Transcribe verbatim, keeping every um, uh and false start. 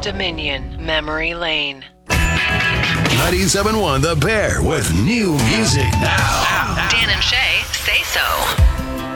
Dominion, Memory Lane. ninety-seven point one The Bear with new music now. Dan and Shay say so.